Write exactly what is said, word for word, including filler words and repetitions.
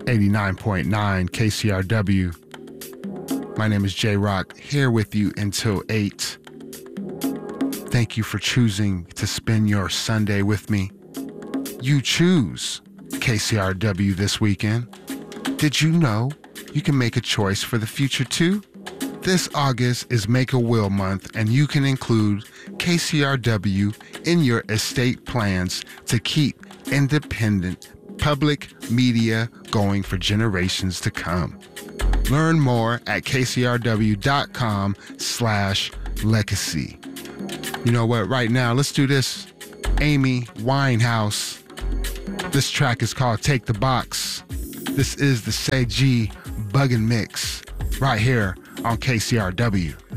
eighty-nine point nine K C R W. My name is J Rock, here with you until eight. Thank you for choosing to spend your Sunday with me. You choose K C R W this weekend. Did you know you can make a choice for the future too? This August is Make a Will Month, and you can include K C R W in your estate plans to keep independent public media going for generations to come. Learn more at kcrw.com slash legacy. You know what? Right now, let's do this. Amy Winehouse. This track is called Take the Box. This is the Say G Buggin' Mix right here on K C R W.